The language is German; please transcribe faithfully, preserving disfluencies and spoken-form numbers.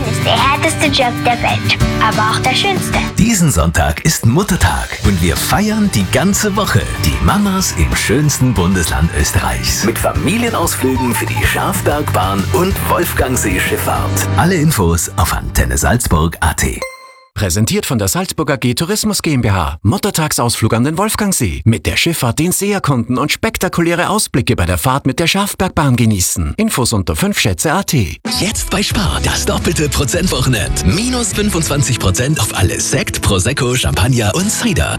ist der härteste Job der Welt, aber auch der schönste. Diesen Sonntag ist Muttertag und wir feiern die ganze Woche die Mamas im schönsten Bundesland Österreichs. Mit Familienausflügen für die Schafbergbahn und Wolfgangsee-Schifffahrt. Alle Infos auf antenne salzburg punkt a t. Präsentiert von der Salzburger A G Tourismus GmbH. Muttertagsausflug an den Wolfgangsee. Mit der Schifffahrt den See erkunden und spektakuläre Ausblicke bei der Fahrt mit der Schafbergbahn genießen. Infos unter fünf schätze punkt a t. Jetzt bei Spar das doppelte Prozentwochenend. Minus fünfundzwanzig Prozent auf alles Sekt, Prosecco, Champagner und Cider.